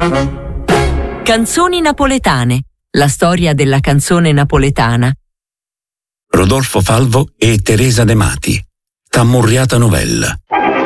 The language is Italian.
Canzoni napoletane. La storia della canzone napoletana. Rodolfo Falvo e Teresa De Mati. Tammurriata novella.